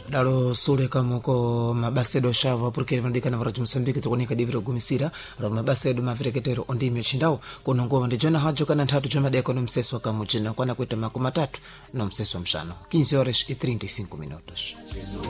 dalo sule kamuko mabasedo shava porque vandika na varatu Msambiki tukonika diviro gumisira ro mabasedo mavireketero ondimi chindao konongova ndi jona hajo kana 3 choma de kono mseso kamujina kwana kweta makoma 3 no mseso mshano 15 horas e 35 minutos.